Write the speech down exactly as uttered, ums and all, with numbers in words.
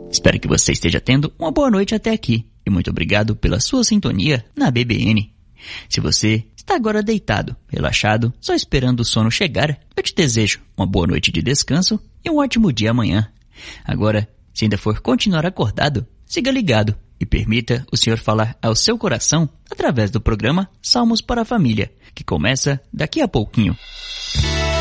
Espero que você esteja tendo uma boa noite até aqui e muito obrigado pela sua sintonia na B B N. Se você está agora deitado, relaxado, só esperando o sono chegar, eu te desejo uma boa noite de descanso e um ótimo dia amanhã. Agora, se ainda for continuar acordado, siga ligado e permita o Senhor falar ao seu coração através do programa Salmos para a Família, que começa daqui a pouquinho.